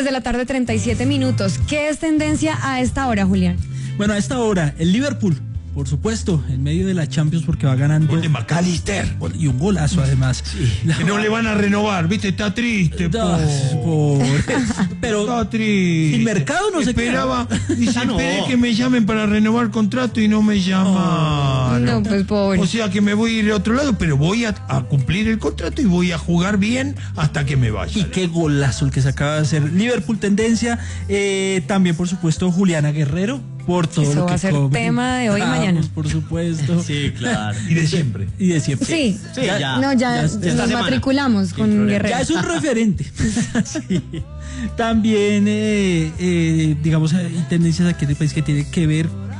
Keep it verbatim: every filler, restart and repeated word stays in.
Tres de la tarde, treinta y siete minutos. ¿Qué es tendencia a esta hora, Julián? Bueno, a esta hora, el Liverpool, por supuesto, en medio de la Champions porque va ganando. Gol de McAllister. Y un golazo además. Sí, la... Que no le van a renovar, ¿viste? Está triste, no, pobre. Pero está triste. El mercado no se esperaba. Dice, ah, no. esperé que me llamen para renovar contrato y no me llamaron. No, pues pobre. O sea que me voy a ir a otro lado, pero voy a, a cumplir el contrato y voy a jugar bien hasta que me vaya. Y qué golazo el que se acaba de hacer. Liverpool tendencia. Eh, también, por supuesto, Juliana Guerrero. Por todo Eso lo que va a ser come. tema de hoy y mañana. Por supuesto. Sí, claro. Y de siempre. Y de siempre. Sí, sí ya, no, ya, ya nos matriculamos con Guerrero. Ya es un referente. Sí. También, eh, eh, digamos, hay tendencias aquí en el país que tiene que ver